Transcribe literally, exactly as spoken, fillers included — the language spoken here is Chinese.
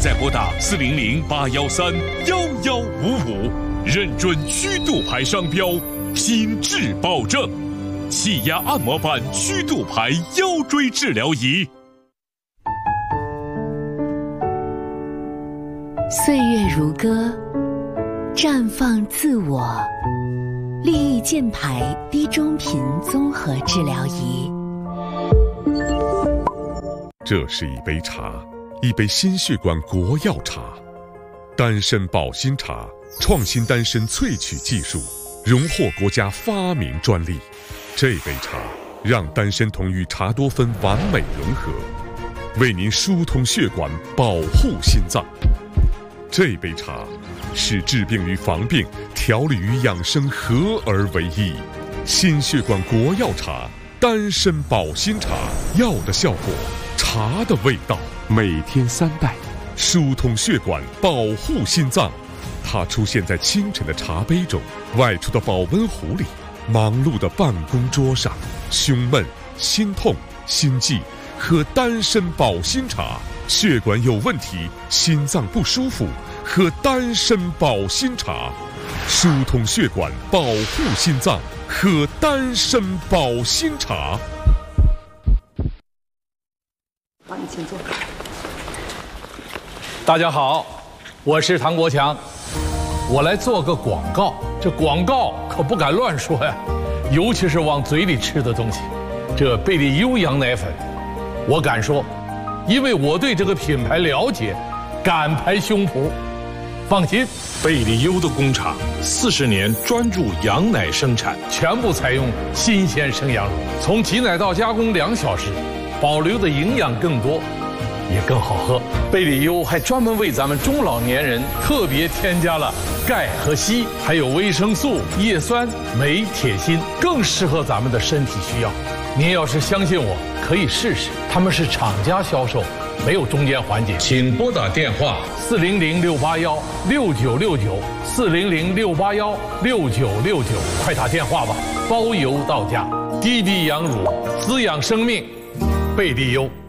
再拨打四零零八幺三幺幺五五，认准虚度牌商标，品质保证。气压按摩板虚度牌腰椎治疗仪。 岁月如歌，绽放自我。利益健牌低中频综合治疗仪。 这是一杯茶，一杯心血管国药茶，丹参保心茶，创新丹参萃取技术，荣获国家发明专利。这杯茶让丹参酮与茶多酚完美融合，为您疏通血管，保护心脏。这杯茶使治病与防病、调理与养生合而为一。心血管国药茶，丹参保心茶，药的效果，茶的味道。每天三袋，疏通血管，保护心脏。它出现在清晨的茶杯中，外出的保温壶里，忙碌的办公桌上。胸闷、心痛、心悸，喝丹参保心茶。血管有问题，心脏不舒服，喝丹参保心茶。疏通血管，保护心脏，喝丹参保心茶。 好，你请坐。 大家好，我是唐国强，我来做个广告。这广告可不敢乱说呀，尤其是往嘴里吃的东西。这贝利优羊奶粉，我敢说，因为我对这个品牌了解，敢拍胸脯。放心， 贝利优的工厂四十年专注羊奶生产， 全部采用新鲜生羊乳，从挤奶到加工两小时，保留的营养更多，也更好喝。贝利优还专门为咱们中老年人特别添加了钙和硒，还有维生素、叶酸、镁、铁、锌，更适合咱们的身体需要。您要是相信我，可以试试。他们是厂家销售，没有中间环节。请拨打电话四零零六八幺六九六九四零零六八幺六九六九，快打电话吧，包邮到家。滴滴羊乳，滋养生命，贝利优。